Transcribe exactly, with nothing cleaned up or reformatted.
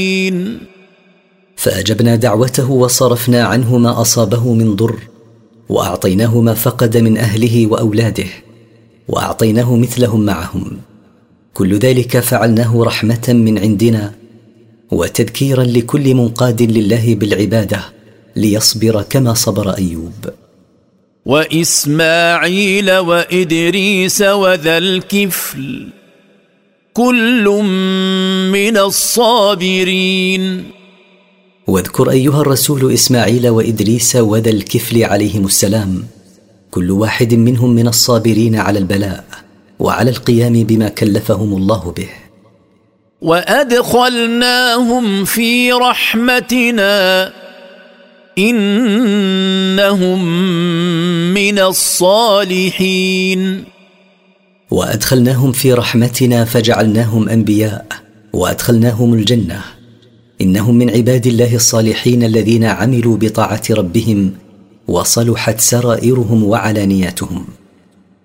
فأجبنا دعوته وصرفنا عنه ما أصابه من ضر، وأعطيناه ما فقد من أهله وأولاده، وأعطيناه مثلهم معهم. كل ذلك فعلناه رحمة من عندنا وتذكيرا لكل منقاد لله بالعبادة ليصبر كما صبر أيوب. وإسماعيل وإدريس وذا الكفل كل من الصابرين. واذكر أيها الرسول إسماعيل وإدريس وذا الكفل عليهم السلام، كل واحد منهم من الصابرين على البلاء وعلى القيام بما كلفهم الله به. وأدخلناهم في رحمتنا إنهم من الصالحين. وأدخلناهم في رحمتنا فجعلناهم أنبياء وأدخلناهم الجنة، إنهم من عباد الله الصالحين الذين عملوا بطاعة ربهم وصلحت سرائرهم وعلانياتهم.